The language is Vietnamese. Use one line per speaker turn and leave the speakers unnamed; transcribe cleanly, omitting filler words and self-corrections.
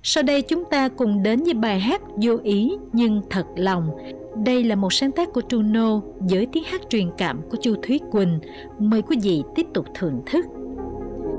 Sau đây chúng ta cùng đến với bài hát Vô Ý Nhưng Thật Lòng. Đây là một sáng tác của Truno với tiếng hát truyền cảm của Chu Thúy Quỳnh. Mời quý vị tiếp tục thưởng thức.